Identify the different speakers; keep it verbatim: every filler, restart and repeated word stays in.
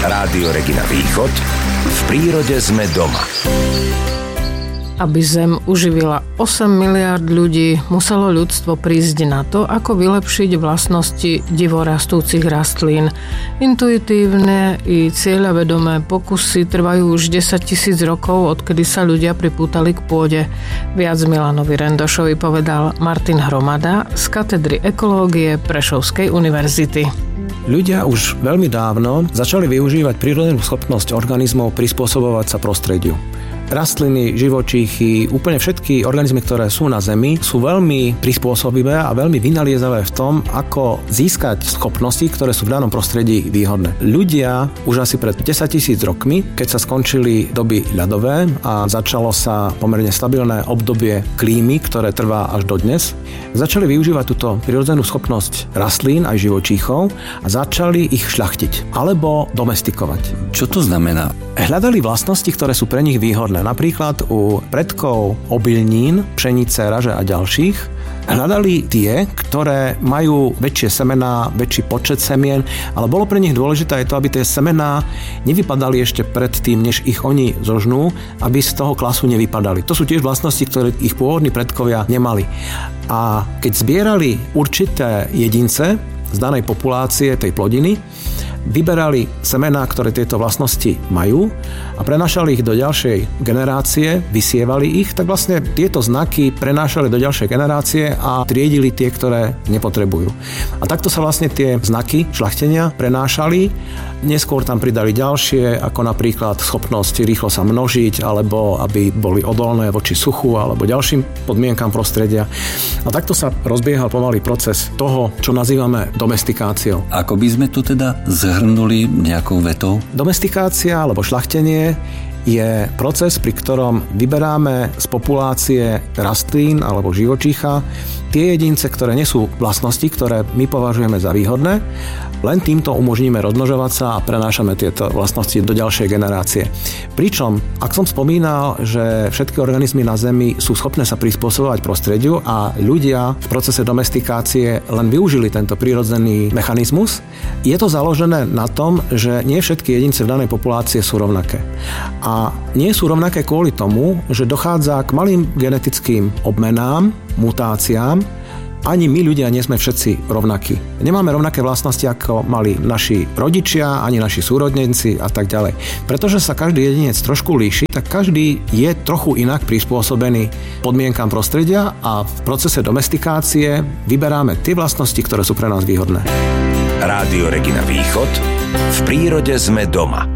Speaker 1: Rádio Regina Východ. V prírode sme doma.
Speaker 2: Aby Zem uživila osem miliárd ľudí, muselo ľudstvo prísť na to, ako vylepšiť vlastnosti divorastúcich rastlín. Intuitívne i cieľavedomé pokusy trvajú už desaťtisíc rokov, odkedy sa ľudia pripútali k pôde. Viac Milanovi Rendošovi povedal Martin Hromada z katedry ekológie Prešovskej univerzity.
Speaker 3: Ľudia už veľmi dávno začali využívať prírodnú schopnosť organizmov prispôsobovať sa prostrediu. Rastliny, živočíchy, úplne všetky organizmy, ktoré sú na Zemi, sú veľmi prispôsobivé a veľmi vynaliezavé v tom, ako získať schopnosti, ktoré sú v danom prostredí výhodné. Ľudia už asi pred desaťtisíc rokmi, keď sa skončili doby ľadové a začalo sa pomerne stabilné obdobie klímy, ktoré trvá až do dnes, začali využívať túto prirodzenú schopnosť rastlín aj živočíchov a začali ich šľachtiť alebo domestikovať.
Speaker 4: Čo to znamená?
Speaker 3: Hľadali vlastnosti, ktoré sú pre nich výhodné. Napríklad u predkov obilnín, pšenice, raže a ďalších hľadali tie, ktoré majú väčšie semená, väčší počet semien, ale bolo pre nich dôležité aj to, aby tie semená nevypadali ešte pred tým, než ich oni zožnú, aby z toho klasu nevypadali. To sú tiež vlastnosti, ktoré ich pôvodní predkovia nemali. A keď zbierali určité jedince z danej populácie tej plodiny, vyberali semená, ktoré tieto vlastnosti majú a prenášali ich do ďalšej generácie, vysievali ich, tak vlastne tieto znaky prenášali do ďalšej generácie a triedili tie, ktoré nepotrebujú. A takto sa vlastne tie znaky šľachtenia prenášali. Neskôr tam pridali ďalšie, ako napríklad schopnosť rýchlo sa množiť, alebo aby boli odolné voči suchu alebo ďalším podmienkam prostredia. A takto sa rozbiehal pomalý proces toho, čo nazývame domestikáciou.
Speaker 4: Ako by sme to teda zhrnuli nejakou vetou?
Speaker 3: Domestikácia alebo šľachtenie je proces, pri ktorom vyberáme z populácie rastlín alebo živočícha tie jedince, ktoré nesú vlastnosti, ktoré my považujeme za výhodné. Len týmto umožníme rozmnožovať sa a prenášame tieto vlastnosti do ďalšej generácie. Pričom, ak som spomínal, že všetky organizmy na Zemi sú schopné sa prispôsobovať prostrediu a ľudia v procese domestikácie len využili tento prírodzený mechanizmus, je to založené na tom, že nie všetky jedince v danej populácie sú rovnaké. A nie sú rovnaké kvôli tomu, že dochádza k malým genetickým obmenám, mutáciám. Ani my ľudia nie sme všetci rovnakí. Nemáme rovnaké vlastnosti, ako mali naši rodičia, ani naši súrodenci a tak ďalej. Pretože sa každý jedinec trošku líši, tak každý je trochu inak prispôsobený podmienkam prostredia a v procese domestikácie vyberáme tie vlastnosti, ktoré sú pre nás výhodné.
Speaker 1: Rádio Regina Východ. V prírode sme doma.